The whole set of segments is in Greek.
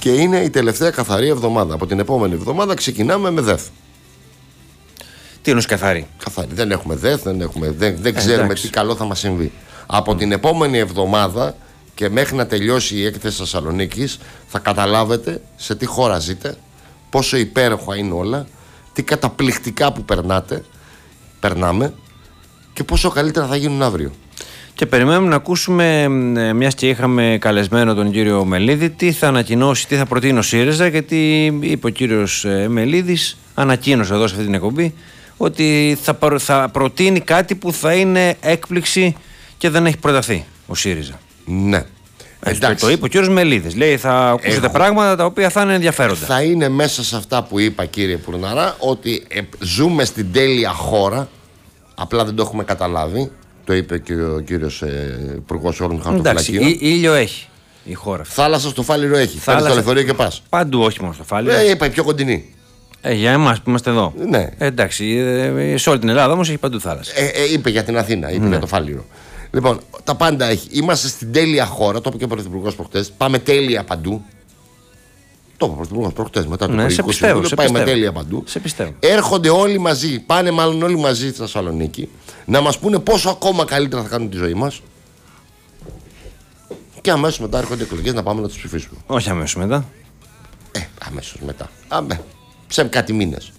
Και είναι η τελευταία καθαρή εβδομάδα. Από την επόμενη εβδομάδα ξεκινάμε με ΔΕΘ. Τι εννοείς καθαρή? Καθαρή. Δεν έχουμε ΔΕΘ, δεν ξέρουμε τι καλό θα μας συμβεί. Από την επόμενη εβδομάδα και μέχρι να τελειώσει η έκθεση Θεσσαλονίκης θα καταλάβετε σε τι χώρα ζείτε, πόσο υπέροχα είναι όλα, τι καταπληκτικά που περνάμε και πόσο καλύτερα θα γίνουν αύριο. Και περιμένουμε να ακούσουμε, μιας και είχαμε καλεσμένο τον κύριο Μελίδη, τι θα ανακοινώσει, τι θα προτείνει ο ΣΥΡΙΖΑ, γιατί είπε ο κύριος Μελίδης, ανακοίνωσε εδώ σε αυτή την εκπομπή, ότι θα προτείνει κάτι που θα είναι έκπληξη και δεν έχει προταθεί ο ΣΥΡΙΖΑ. Ναι. Το είπε ο κύριος Μελίδης. Λέει θα ακούσετε πράγματα τα οποία θα είναι ενδιαφέροντα. Θα είναι μέσα σε αυτά που είπα, κύριε Πουρναρά, ότι ζούμε στην τέλεια χώρα. Απλά δεν το έχουμε καταλάβει. Το είπε και ο κύριος Υπουργός Όρων Χαρτοφυλακίων. Ήλιο έχει η χώρα. Θάλασσα στο Φάληρο έχει. Φέρνεις το λεωφορείο και πας. Παντού, όχι μόνο στο Φάληρο. Είπα η πιο κοντινή. Για εμάς που είμαστε εδώ. Ναι. Εντάξει, σε όλη την Ελλάδα όμως έχει παντού θάλασσα. Είπε για την Αθήνα, είπε για το Φάληρο. Λοιπόν, τα πάντα έχει. Είμαστε στην τέλεια χώρα. Το είπε και ο Πρωθυπουργός προχτές. Πάμε τέλεια παντού. Το είπε ο Πρωθυπουργός προχτές μετά το Υπουργικό Συμβούλιο. Πάμε τέλεια παντού. Σε πιστεύω. Έρχονται όλοι μαζί, πάνε μάλλον όλοι μαζί στη Θεσσαλονίκη να μας πούνε πόσο ακόμα καλύτερα θα κάνουν τη ζωή μας. Και αμέσως μετά έρχονται εκλογές να πάμε να τους ψηφίσουμε. Όχι αμέσως μετά. Αμέσως μετά. Σε κάτι μήνες.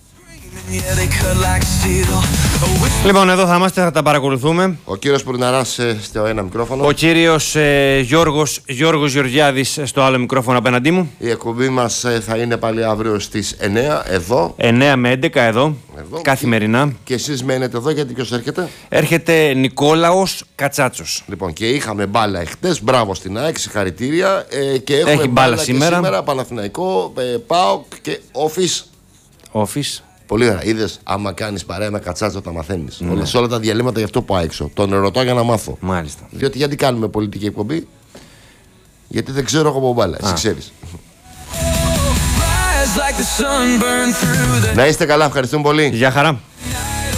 Λοιπόν, εδώ θα είμαστε, θα τα παρακολουθούμε. Ο κύριος Πουρναράς στο ένα μικρόφωνο. Ο κύριος Γιώργος Γεωργιάδης στο άλλο μικρόφωνο απέναντί μου. Η εκπομπή μας θα είναι πάλι αύριο στις 9 εδώ. 9 με 11 εδώ. Καθημερινά. Και εσείς μένετε εδώ γιατί ποιος έρχεται? Έρχεται Νικόλαος Κατσάτσος. Λοιπόν, και είχαμε μπάλα εχθές. Μπράβο στην ΑΕΚ, συγχαρητήρια. Και έχουμε έχει μπάλα σήμερα. Παναθηναϊκό, ΠΑΟΚ και Office. Πολύ ωραία. Είδες, άμα κάνεις παρέα με Κατσάτσο, τα μαθαίνεις. Σε όλα τα διαλύματα γι' αυτό πάω έξω. Τον ρωτώ για να μάθω. Μάλιστα. Διότι γιατί κάνουμε πολιτική εκπομπή? Γιατί δεν ξέρω εγώ από μπάλα. Εσύ ξέρεις. Να είστε καλά, ευχαριστούμε πολύ. Γεια χαρά.